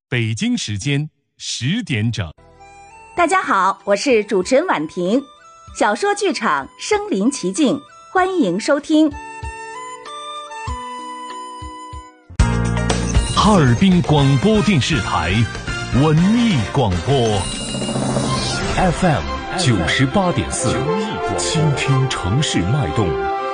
北京时间10点整。 大家好，我是主持人婉婷，小说剧场身临其境，欢迎收听。 哈尔滨广播电视台文艺广播 FM 98.4，倾听城市脉动。